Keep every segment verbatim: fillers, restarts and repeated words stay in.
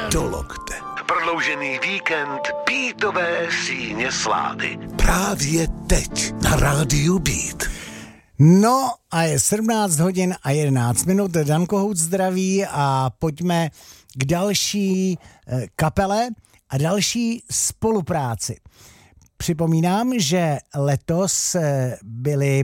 do lokte. Prodloužený víkend Beatové síně slávy. Právě teď na rádiu Beat. No a je sedmnáct hodin a jedenáct minut. Dan Kohout zdraví a pojďme k další kapele a další spolupráci. Připomínám, že letos byli,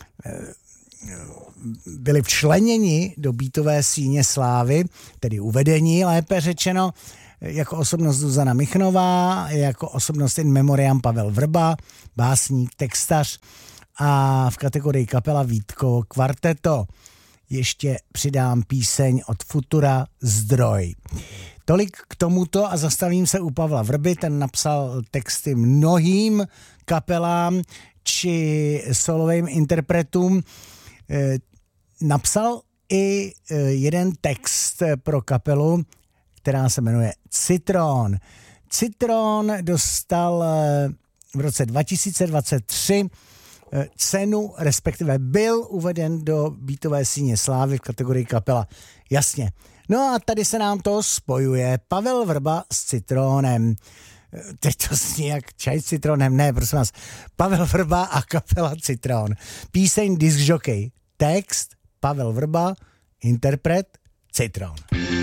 byli včleněni do Beatové síně slávy, tedy uvedení, lépe řečeno, jako osobnost Zuzana Michnová, jako osobnost in memoriam Pavel Vrba, básník, textař a v kategorii kapela Vítkovo kvarteto. Ještě přidám píseň od Futura Zdroj. Tolik k tomuto a zastavím se u Pavla Vrby, ten napsal texty mnohým kapelám či solovým interpretům. E, napsal i jeden text pro kapelu, která se jmenuje Citron. Citron dostal v roce dva tisíce dvacet tři cenu, respektive byl uveden do Beatové síně slávy v kategorii kapela. Jasně. No a tady se nám to spojuje. Pavel Vrba s Citronem. Teď to zní jak čaj s citronem. Ne, prosím vás. Pavel Vrba a kapela Citron. Píseň Disc Jockey. Text Pavel Vrba, interpret Citron.